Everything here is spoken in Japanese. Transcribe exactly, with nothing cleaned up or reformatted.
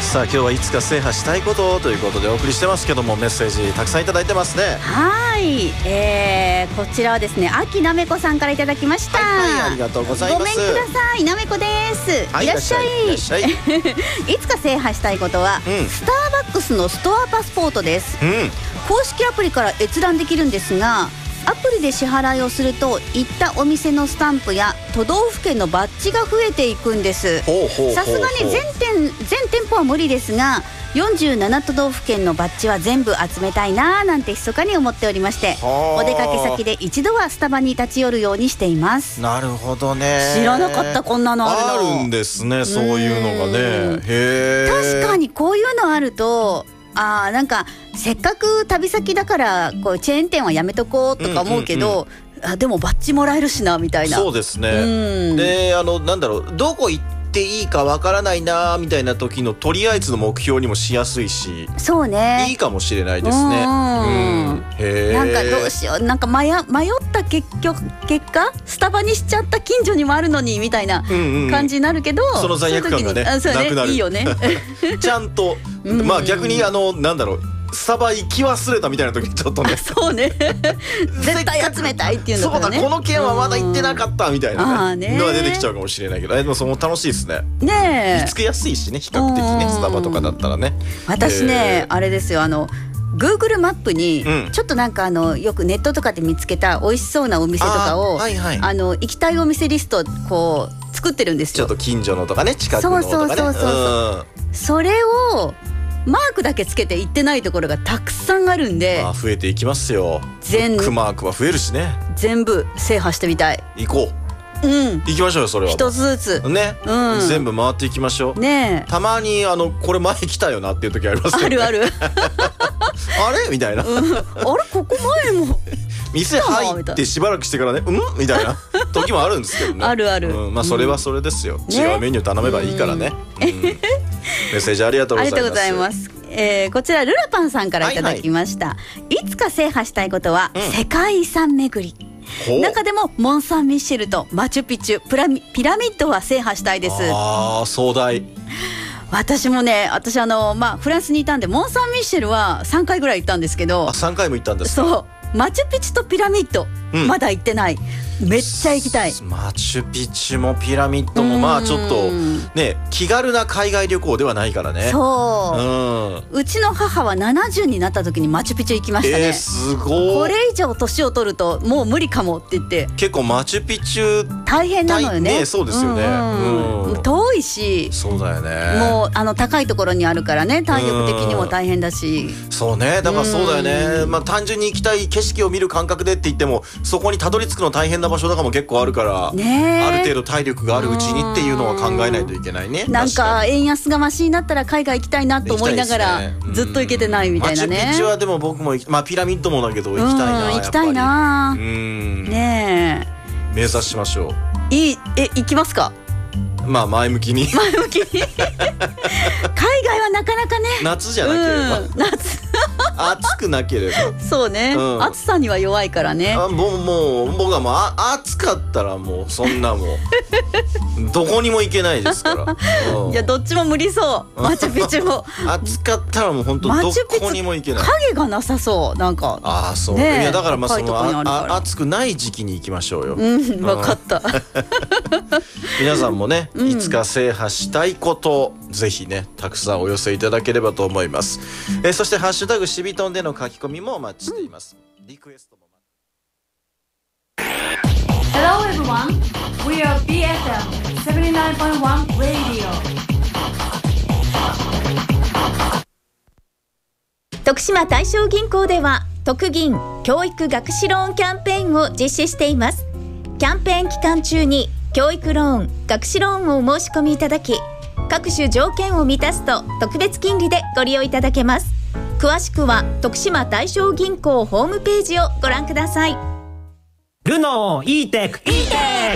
さあ今日はいつか制覇したいことということでお送りしてますけども、メッセージたくさんいただいてますね。 はい、えー、こちらはですね、秋なめこさんからいただきました。 はい、はい、ありがとうございます。 ごめんください、なめこです、 はい、 いらっしゃい。 いらっしゃい。いつか制覇したいことは、うん、スターバックスのストアパスポートです、うん、公式アプリから閲覧できるんですが、アプリで支払いをすると行ったお店のスタンプや都道府県のバッジが増えていくんです。さすがに全店全店舗は無理ですが、よんじゅうなな都道府県のバッジは全部集めたいななんて密かに思っておりまして、お出かけ先で一度はスタバに立ち寄るようにしています。 なるほどね。 知らなかった、こんなのあるの。 あるんですね、そういうのがね。へー、 確かにこういうのあると、あー、なんかせっかく旅先だからこうチェーン店はやめとこうとか思うけど、うんうんうん、あでもバッジもらえるしなみたいな。 そうですね、うん、で、あのなんだろう、どこ行っていいかわからないなみたいな時のとりあえずの目標にもしやすいし、 そうね、 いいかもしれないですね。うん、へー、 なんかどうしよう、なんか迷、迷った結局結果スタバにしちゃった近所にもあるのにみたいな感じになるけど、うんうん、 その罪悪感がね、 そういう時に、あ、そうね、 なくなる。 いいよねちゃんと、まあ逆にあのなんだろう、スタバ行き忘れたみたいな時ちょっとね、 そうね絶対集めたいっていうのからね、 そうだ、この件はまだ行ってなかったみたいなね、 ねのが出てきちゃうかもしれないけど、でもその楽しいですね。 ねえ、 見つけやすいしね、比較的ね、スタバとかだったらね。 私ね、あれですよ、あのGoogle マップにちょっとなんかあのよくネットとかで見つけた美味しそうなお店とかを、あ、はいはい、あの行きたいお店リストこう作ってるんですよ。 ちょっと近所のとかね、近くのとかね。 そうそうそうそう、うん、それをマークだけつけて行ってないところがたくさんあるんで、 まあ、増えていきますよ。全部マークは増えるしね。 全部制覇してみたい。 行こう、うん、行きましょうよ、それは一つずつね、うん、 全部回っていきましょうね。 たまにあのこれ前来たよなっていう時ありますよね。 あるあるあれみたいな、うん、あれここ前も店入ってしばらくしてからね、うんみたいな時もあるんですけどね。 あるある、 うん、まあそれはそれですよ、うん、違うメニュー頼めばいいからね、うんうん、メッセージありがとうございます。 ありがとうございます。えー、こちらルラパンさんからいただきました、はいはい、いつか制覇したいことは、うん、世界遺産巡り。中でもモン・サン・ミッシェルとマチュピチュ、プラミ、ピラミッドは制覇したいです。 あー、壮大。 私もね、私あの、まあ、フランスにいたんでモン・サン・ミッシェルはさんかいぐらい行ったんですけど。 あ、さんかいも行ったんですか。 そうマチュピチュとピラミッド、うん、まだ行ってない。めっちゃ行きたい。 マチュピチュもピラミッドもまあちょっとね、気軽な海外旅行ではないからね。 そう、うん、うちの母はななじゅうになった時にマチュピチュ行きましたね。 えー、すごい。 これ以上年を取るともう無理かもって言って。 結構マチュピチュ大変なのよね。 ね、そうですよね、うんうん、遠いし。 そうだよね。 もうあの高いところにあるからね、体力的にも大変だし。 そうね、だからそうだよね。まあ単純に行きたい景色を見る感覚でって言っても、そこにたどり着くの大変な場所とかも結構あるから、ね、ある程度体力があるうちにっていうのは考えないといけないね。 なんか円安がマシになったら海外行きたいなと思いながら、ね、ずっと行けてないみたいなね。 マチュピチュはでも僕も、まあ、ピラミッドもだけど行きたいな。 行きたいな。うんねえ、目指しましょう。いい、え、行きますか。 まあ前向きに前向きに海外はなかなかね、 夏じゃなければ、うん、夏暑くなければそうね、うん、暑さには弱いからね。 あもうもう僕はもうあ暑かったらもうそんなもうどこにも行けないですから、うん、 いやどっちも無理そう。マチュピチュも暑かったらもう本当どこにも行けない。 影がなさそうなんか。 ああそう、ね、いやだからまあそのああ暑くない時期に行きましょうよ。 うん分かった、うん、 皆さんもね、いつか制覇したいこと、うん、ぜひねたくさんお寄せいただければと思います。えー、そしてハッシュタグシビトンでの書き込みもお待ちしています。うん、リクエストも。 Hello everyone, we are ビーエフエムセブンティナインポイントワン Radio。 徳島大正銀行では特銀教育学士ローンキャンペーンを実施しています。キャンペーン期間中に教育ローン、学士ローンをお申し込みいただき、各種条件を満たすと特別金利でご利用いただけます。詳しくは徳島大正銀行ホームページをご覧ください。 ルノー E-テック E-テッ